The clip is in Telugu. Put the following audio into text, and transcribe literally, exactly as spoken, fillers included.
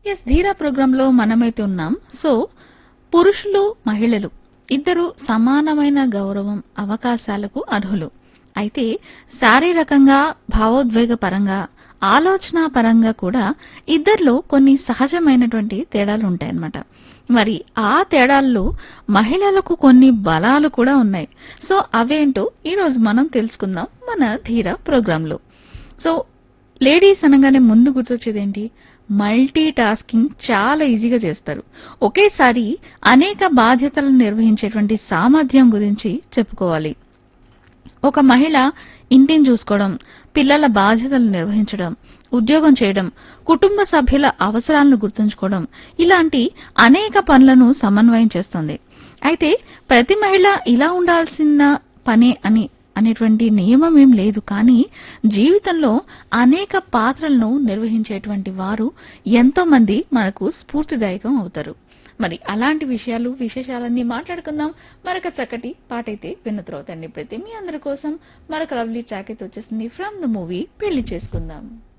ఎస్ ధీరా ప్రోగ్రామ్ లో మనమైతే ఉన్నాం. సో పురుషులు మహిళలు ఇద్దరు సమానమైన గౌరవం అవకాశాలకు అర్హులు. అయితే శారీరకంగా భావోద్వేగ పరంగా ఆలోచన పరంగా కూడా ఇద్దరిలో కొన్ని సహజమైనటువంటి తేడాలు ఉంటాయన్నమాట. మరి ఆ తేడాల్లో మహిళలకు కొన్ని బలాలు కూడా ఉన్నాయి. సో అవేంటో ఈ రోజు మనం తెలుసుకుందాం మన ధీరా ప్రోగ్రామ్ లో. సో లేడీస్ అనగానే ముందు గుర్తొచ్చేదేంటి? మల్టీ టాస్కింగ్ చాలా ఈజీగా చేస్తారు. ఒకేసారి అనేక బాధ్యతలను నిర్వహించేటువంటి సామర్థ్యం గురించి చెప్పుకోవాలి. ఒక మహిళ ఇంటిని చూసుకోవడం, పిల్లల బాధ్యతలు నిర్వహించడం, ఉద్యోగం చేయడం, కుటుంబ సభ్యుల అవసరాలను గుర్తుంచుకోవడం, ఇలాంటి అనేక పనులను సమన్వయం చేస్తుంది. అయితే ప్రతి మహిళ ఇలా ఉండాల్సిన పనే అని అనేటువంటి నియమం ఏం లేదు. కానీ జీవితంలో అనేక పాత్రలను నిర్వహించేటువంటి వారు ఎంతో మంది మనకు స్ఫూర్తిదాయకం అవుతారు. మరి అలాంటి విషయాలు విశేషాలన్నీ మాట్లాడుకుందాం. మరొక చక్కటి పాట అయితే విన్న తర్వాత ప్రతి మీ అందరి కోసం మరొక లవ్లీ ట్రాక్ అయితే వచ్చేసింది ఫ్రమ్ ద మూవీ పెళ్లి చేసుకుందాం.